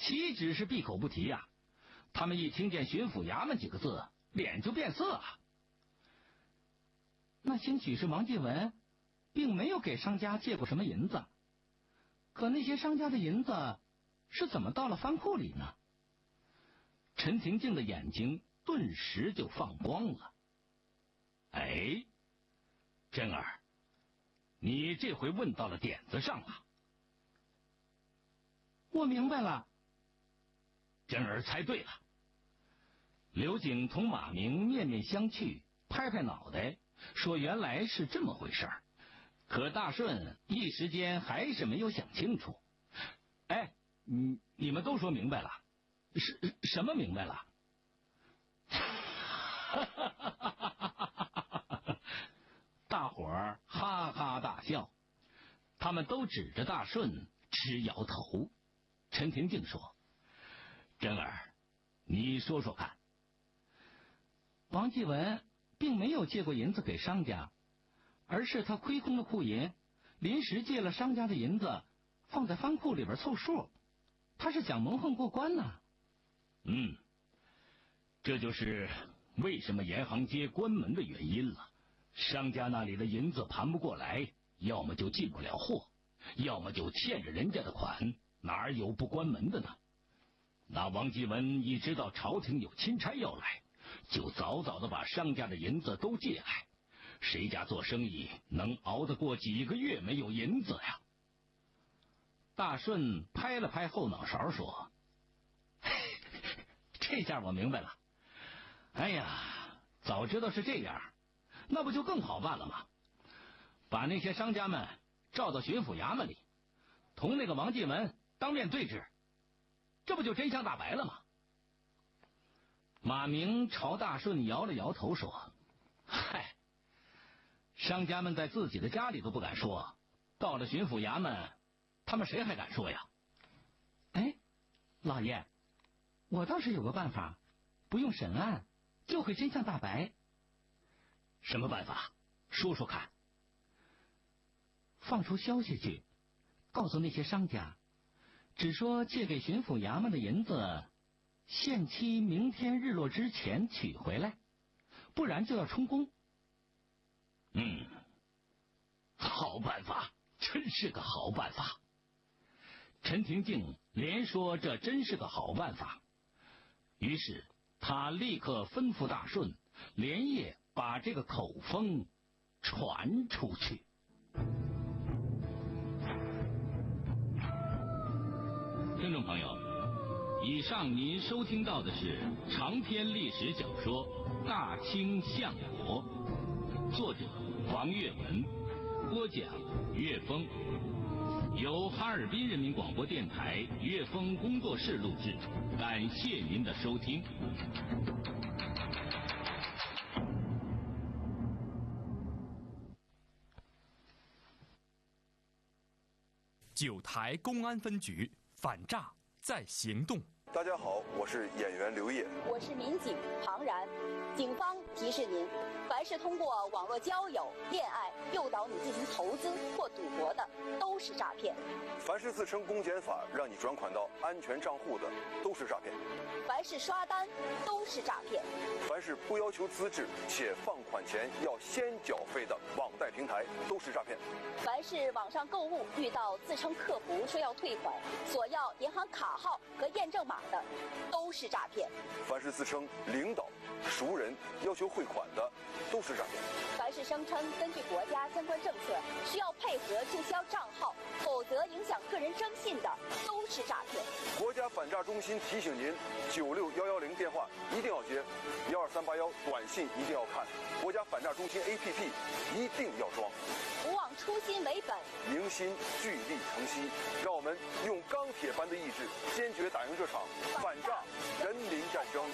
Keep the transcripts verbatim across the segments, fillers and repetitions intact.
岂止是闭口不提呀、啊？他们一听见巡抚衙门几个字，脸就变色了。那兴许是王继文并没有给商家借过什么银子，可那些商家的银子是怎么到了藩库里呢？陈廷敬的眼睛顿时就放光了。哎，真儿，你这回问到了点子上了。我明白了。真儿猜对了。刘景同马明面面相觑，拍拍脑袋说原来是这么回事儿。可大顺一时间还是没有想清楚。哎，你你们都说明白了？是什么明白了？大伙儿哈哈大笑，他们都指着大顺直摇头。陈廷敬说：“真儿，你说说看。”王继文并没有借过银子给商家，而是他亏空了库银，临时借了商家的银子，放在藩库里边凑数。他是想蒙混过关呢、啊。嗯，这就是为什么沿行街关门的原因了。商家那里的银子盘不过来，要么就进不了货，要么就欠着人家的款，哪有不关门的呢？那王继文一知道朝廷有钦差要来，就早早的把商家的银子都借来。谁家做生意能熬得过几个月没有银子呀？大顺拍了拍后脑勺说：“这下我明白了。哎呀，早知道是这样，那不就更好办了吗？把那些商家们召到巡抚衙门里，同那个王继文当面对质，这不就真相大白了吗？”马明朝大顺摇了摇头说：“嗨，商家们在自己的家里都不敢说，到了巡抚衙门，他们谁还敢说呀？”哎，老爷，我倒是有个办法，不用审案就会真相大白。什么办法？说说看。放出消息去，告诉那些商家，只说借给巡抚衙门的银子，限期明天日落之前取回来，不然就要充公。嗯，好办法，真是个好办法。陈廷敬连说这真是个好办法，于是他立刻吩咐大顺连夜把这个口风传出去。听众朋友，以上您收听到的是长篇历史小说《大清相国》，作者王岳文，播讲岳峰，由哈尔滨人民广播电台岳峰工作室录制。感谢您的收听。 九台公安分局反诈在行动。 大家好，我是演员刘烨， 我是民警庞然。警方提示您，凡是通过网络交友、恋爱诱导你进行投资或赌博的，都是诈骗。 凡是自称公检法让你转款到安全账户的，都是诈骗。 凡是刷单，都是诈骗。 凡是不要求资质且放款前要先缴费的网贷平台，都是诈骗。 凡是网上购物遇到自称客服说要退款，索要银行卡号和验证码的，都是诈骗。 凡是自称领导、熟人要求汇款的，都是诈骗。 凡是声称根据国家相关政策需要配合注销账号，否则影响个人征信的，都是诈骗。 国家反诈中心提醒您：九六幺幺零电话一定要接，幺二三八幺短信一定要看，国家反诈中心 A P P 一定要装。 不忘初心为本， 凝心聚力成溪，让我们用钢铁般的意志，坚决打赢这场反诈人民战争。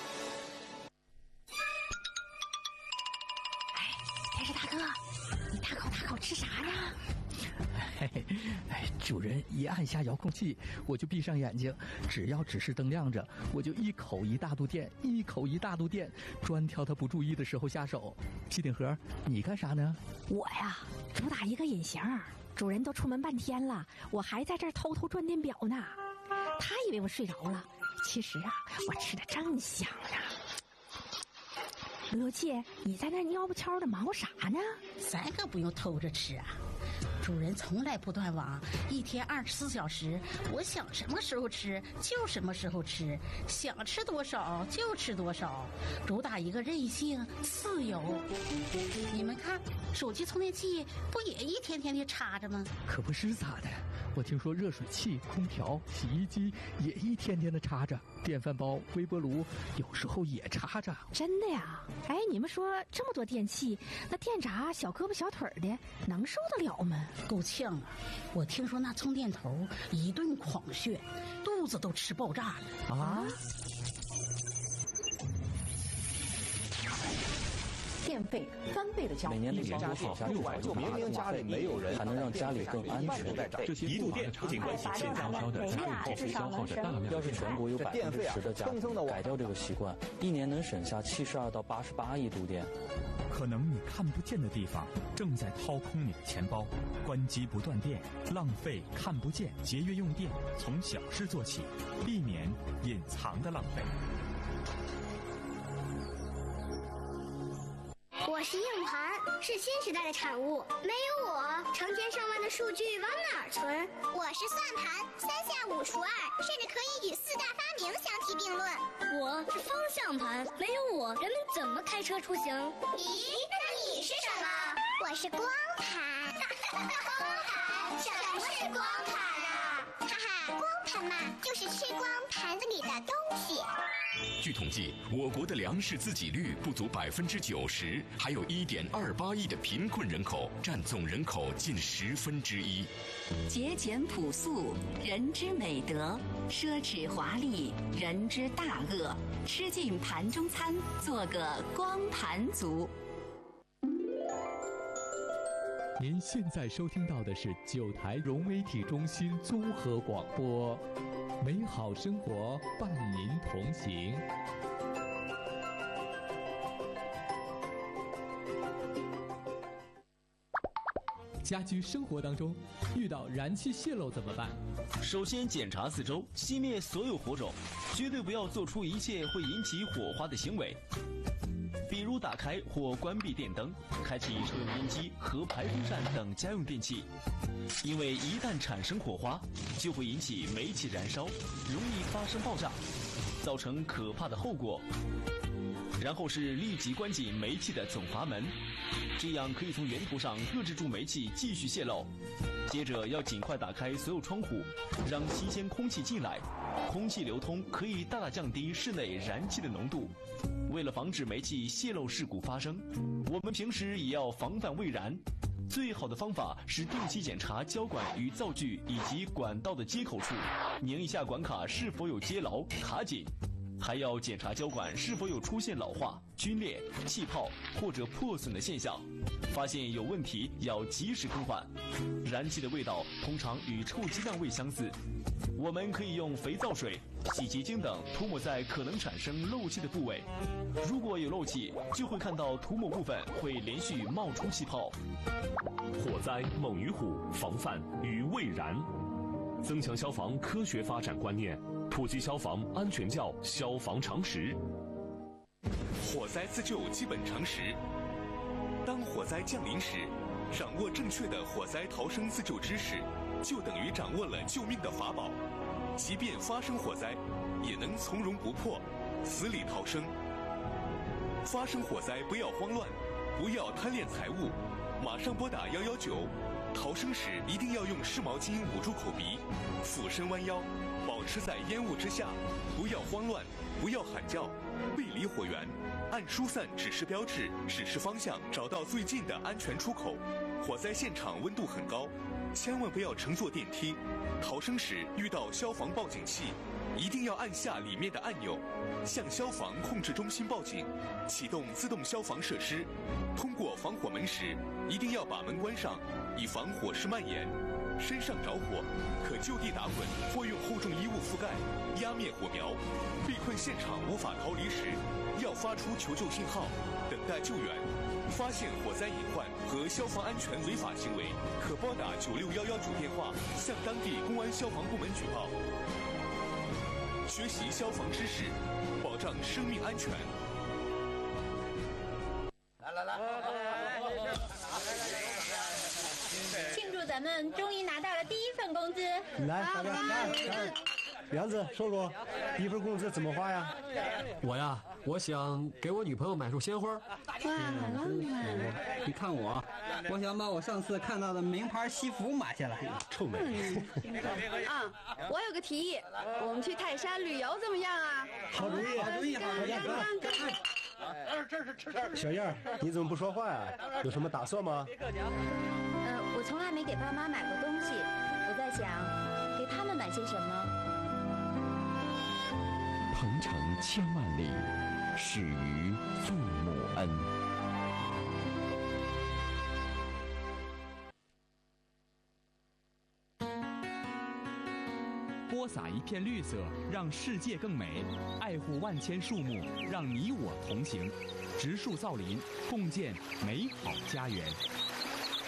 哎，电视大哥，你大口大口吃啥呀？ 嘿嘿，哎，主人一按下遥控器，我就闭上眼睛，只要指示灯亮着，我就一口一大肚电，一口一大肚电，专挑他不注意的时候下手。西顶盒，你干啥呢？ 我呀，主打一个隐形，主人都出门半天了，我还在这儿偷偷转电表呢。 他以为我睡着了，其实啊，我吃的正香呢。罗姐，你在那蔫不悄的忙活啥呢？ 咱可不用偷着吃啊。主人从来不断网，一天二十四小时，我想什么时候吃就什么时候吃，想吃多少就吃多少，主打一个任性自由。你们看，手机充电器不也一天天的插着吗？ 可不是咋的，我听说热水器、空调、洗衣机也一天天的插着，电饭煲、微波炉有时候也插着。 真的呀？哎，你们说这么多电器，那电闸小胳膊小腿的能受得了吗？ 够呛啊！我听说那充电头一顿狂炫，肚子都吃爆炸了啊！ 电费翻倍的交易， 每年的年多少下六百就明明家里没有人，还能让家里更安全。 这些一度电不仅关系现在烧的家里继续消耗着大量的要是全国有百分之十的家庭改掉这个习惯，一年能省下七十二到八十八亿度电。 可能你看不见的地方正在掏空你的钱包，关机不断电，浪费看不见，节约用电，从小事做起，避免隐藏的浪费。 我是硬盘，是新时代的产物。没有我，成千上万的数据往哪儿存？ 我是算盘，三下五除二，甚至可以与四大发明相提并论。 我是方向盘，没有我，人们怎么开车出行？ 咦，那你是什么？我是光盘。光盘？什么是光盘啊？哈哈，光盘嘛，就是吃光盘子里的东西。 据统计，我国的粮食自给率不足百分之九十，还有一点二八亿的贫困人口，占总人口近十分之一。 节俭朴素，人之美德；奢侈华丽，人之大恶。吃尽盘中餐，做个光盘族。 您现在收听到的是九台融媒体中心综合广播，美好生活伴您同行。家居生活当中遇到燃气泄漏怎么办？ 首先检查四周，熄灭所有火种，绝对不要做出一切会引起火花的行为，比如打开或关闭电灯，开启抽油烟机和排风扇等家用电器，因为一旦产生火花，就会引起煤气燃烧，容易发生爆炸，造成可怕的后果。然后是立即关紧煤气的总阀门，这样可以从源头上遏制住煤气继续泄漏。接着要尽快打开所有窗户，让新鲜空气进来，空气流通可以大大降低室内燃气的浓度。为了防止煤气泄漏事故发生，我们平时也要防范未燃。最好的方法是定期检查胶管与灶具以及管道的接口处，拧一下管卡是否有接牢、卡紧。还要检查胶管是否有出现老化、皲裂、气泡或者破损的现象，发现有问题要及时更换。燃气的味道通常与臭鸡蛋味相似，我们可以用肥皂水、洗洁精等涂抹在可能产生漏气的部位。如果有漏气，就会看到涂抹部分会连续冒出气泡。 火灾猛于虎，防范于未然。增强消防科学发展观念，普及消防安全教消防常识。 火灾自救基本常识：当火灾降临时，掌握正确的火灾逃生自救知识，就等于掌握了救命的法宝。即便发生火灾，也能从容不迫，死里逃生。发生火灾不要慌乱，不要贪恋财物，马上拨打一一九。逃生时一定要用湿毛巾捂住口鼻，俯身弯腰，保持在烟雾之下，不要慌乱，不要喊叫，背离火源，按疏散指示标志指示方向，找到最近的安全出口。火灾现场温度很高，千万不要乘坐电梯。逃生时遇到消防报警器，一定要按下里面的按钮，向消防控制中心报警，启动自动消防设施。通过防火门时，一定要把门关上，以防火势蔓延。身上着火，可就地打滚或用厚重衣物覆盖，压灭火苗。被困现场无法逃离时，要发出求救信号，等待救援。发现火灾隐患和消防安全违法行为，可拨打九六一一九电话向当地公安消防部门举报。 学习消防知识，保障生命安全。 来来来， 庆祝咱们终于拿到了第一份工资！ 来，大家来，梁子说说，第一份工资怎么花呀？ 我呀，我想给我女朋友买束鲜花。 哇，好浪漫！ 你看我，我想把我上次看到的名牌西服买下来。 臭美！ 啊，我有个提议，我们去泰山旅游怎么样啊？ 好主意， 好主意，好主意！ 哎，这是吃这小燕，你怎么不说话呀？有什么打算吗？ 呃，我从来没给爸妈买过东西，我在想，给他们买些什么。 鹏程千万里，始于父母恩。 播撒一片绿色，让世界更美；爱护万千树木，让你我同行。植树造林，共建美好家园。